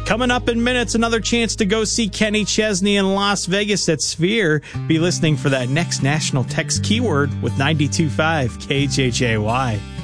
Coming up in minutes, another chance to go see Kenny Chesney in Las Vegas at Sphere. Be listening for that next national text keyword with 92.5 KJJY.